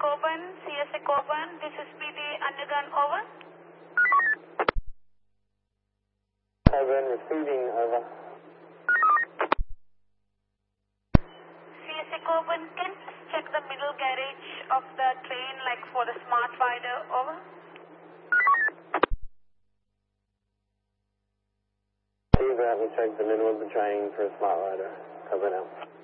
CSA Coburn, this is PD Underground, over. Coburn receiving, over. CSA Coburn, can you check the middle garage of the train, like for the smart rider, over? We'll check the middle of the train for a smart rider. Cover now.